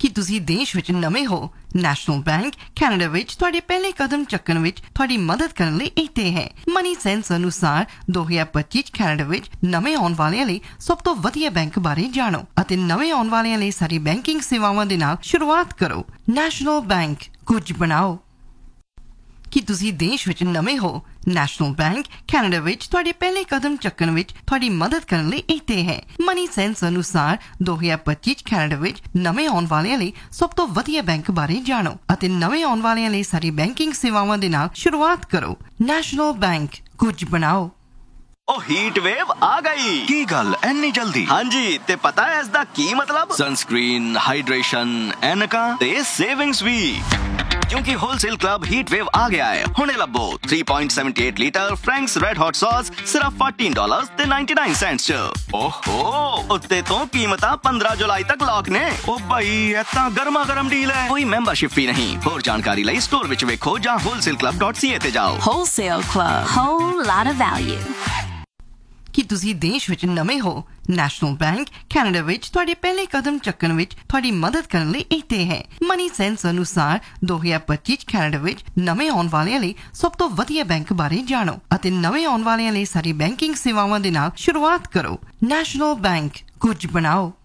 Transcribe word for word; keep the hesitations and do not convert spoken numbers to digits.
ਕੀ ਤੁਸੀਂ ਦੇਸ਼ ਵਿੱਚ ਨਵੇਂ ਹੋ? ਨੈਸ਼ਨਲ ਬੈਂਕ ਕੈਨੇਡਾ ਵਿੱਚ ਤੁਹਾਡੇ ਪਹਿਲੇ ਕਦਮ ਚੱਕਣ ਵਿੱਚ ਤੁਹਾਡੀ ਮਦਦ ਕਰਨ ਲਈ ਇੱਥੇ ਹੈ। ਮਨੀ ਸੈਂਸ ਅਨੁਸਾਰ ਦੋ ਹਜ਼ਾਰ ਪੱਚੀ 'ਚ ਕੈਨੇਡਾ ਵਿੱਚ ਨਵੇਂ ਆਉਣ ਵਾਲਿਆਂ ਲਈ ਸਭ ਤੋਂ ਵਧੀਆ ਬੈਂਕ ਬਾਰੇ ਜਾਣੋ ਅਤੇ ਨਵੇਂ ਆਉਣ ਵਾਲਿਆਂ ਲਈ ਸਾਰੀ ਬੈਂਕਿੰਗ ਸੇਵਾਵਾਂ ਦੇ ਨਾਲ ਸ਼ੁਰੂਆਤ ਕਰੋ। ਨੈਸ਼ਨਲ ਬੈਂਕ, ਕੁਝ ਬਣਾਓ। ਕੀ ਤੁਸੀਂ ਦੇਸ਼ ਵਿੱਚ ਨਵੇਂ ਹੋ? ਨੈਸ਼ਨਲ ਬੈਂਕ ਕੈਨੇਡਾ ਵਿੱਚ ਤੁਹਾਡੇ ਪਹਿਲੇ ਕਦਮ ਚੱਕਣ ਵਿੱਚ ਤੁਹਾਡੀ ਮਦਦ ਕਰਨ ਲਈ ਇੱਥੇ ਹੈ। ਮਨੀ ਸੈਂਸ ਅਨੁਸਾਰ ਦੋ ਹਜ਼ਾਰ ਪੱਚੀ 'ਚ ਕੈਨੇਡਾ ਵਿੱਚ ਨਵੇਂ ਆਉਣ ਵਾਲਿਆਂ ਲਈ ਸਭ ਤੋਂ ਵਧੀਆ ਬੈਂਕ ਬਾਰੇ ਜਾਣੋ ਅਤੇ ਨਵੇਂ ਆਉਣ ਵਾਲਿਆਂ ਲਈ ਸਾਰੀ ਬੈਂਕਿੰਗ ਸੇਵਾਵਾਂ ਦੇ ਨਾਲ ਸ਼ੁਰੂਆਤ ਕਰੋ। ਨੈਸ਼ਨਲ ਬੈਂਕ, ਕੁਝ ਬਣਾਓ। ਉਹ ਹੀਟ ਵੇਵ ਆ ਗਈ। ਕੀ ਗੱਲ ਐਨੀ ਜਲਦੀ? ਹਾਂਜੀ, ਤੇ ਪਤਾ ਹੈ ਇਸ ਦਾ ਕੀ ਮਤਲਬ? ਸਨਸਕ੍ਰੀਨ, ਹਾਈਡਰੇਸ਼ਨ, ਐਨਕਾਂ ਤੇ ਸੇਵਿੰਗਸ ਵੀ, ਕਿਉਂਕਿ ਹੋਲਸੇਲ ਕਲੱਬ ਹੀਟ ਵੇਵ ਆ ਗਿਆ ਹੈ। ਹੁਣੇ ਲੱਭੋ three point seven eight litre ਫਰੈਂਕਸ red hot sauce ਸਿਰਫ fourteen dollars ਤੇ ninety-nine cents 'ਚ। ਓਹੋ, ਉੱਤੇ ਤੋਂ ਕੀਮਤਾਂ ਪੰਦਰਾਂ ਜੁਲਾਈ ਤੱਕ ਲੌਕ ਨੇ। ਉਹ ਭਾਈ, ਇਹ ਤਾਂ ਗਰਮਾ ਗਰਮ ਡੀਲ ਹੈ। ਕੋਈ ਮੈਂਬਰਸ਼ਿਪ ਫੀ ਨਹੀਂ। ਹੋਰ ਜਾਣਕਾਰੀ ਲਈ ਸਟੋਰ ਵਿੱਚ ਵੇਖੋ ਜਾਂ wholesale club dot c a ਤੇ ਜਾਓ। Wholesale Club, whole lot of value. ਕੀ ਤੁਸੀਂ ਦੇਸ਼ ਵਿੱਚ ਨਵੇਂ ਹੋ? ਨੈਸ਼ਨਲ ਬੈਂਕ ਕੈਨੇਡਾ ਵਿੱਚ ਤੁਹਾਡੇ ਪਹਿਲੇ ਕਦਮ ਚੱਕਣ ਵਿੱਚ ਤੁਹਾਡੀ ਮਦਦ ਕਰਨ ਲਈ ਇੱਥੇ ਹੈ। ਮਨੀ ਸੈਂਸ ਅਨੁਸਾਰ ਦੋ ਹਜ਼ਾਰ ਪੱਚੀ 'ਚ ਕੈਨੇਡਾ ਵਿੱਚ ਨਵੇਂ ਆਉਣ ਵਾਲਿਆਂ ਲਈ ਸਭ ਤੋਂ ਵਧੀਆ ਬੈਂਕ ਬਾਰੇ ਜਾਣੋ ਅਤੇ ਨਵੇਂ ਆਉਣ ਵਾਲਿਆਂ ਲਈ ਸਾਰੀ ਬੈਂਕਿੰਗ ਸੇਵਾਵਾਂ ਦੇ ਨਾਲ ਸ਼ੁਰੂਆਤ ਕਰੋ। ਨੈਸ਼ਨਲ ਬੈਂਕ, ਕੁਝ ਬਣਾਓ।